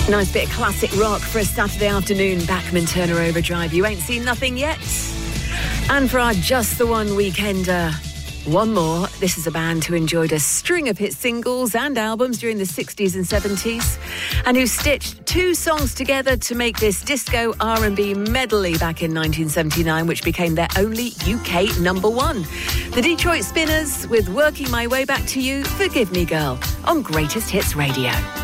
Nice bit of classic rock for a Saturday afternoon. Bachman Turner Overdrive. You ain't seen nothing yet. And for our Just the One weekender, one more. This is a band who enjoyed a string of hit singles and albums during the 60s and 70s, and who stitched two songs together to make this disco R&B medley back in 1979, which became their only UK number one. The Detroit Spinners with Working My Way Back to You, Forgive Me Girl, on Greatest Hits Radio.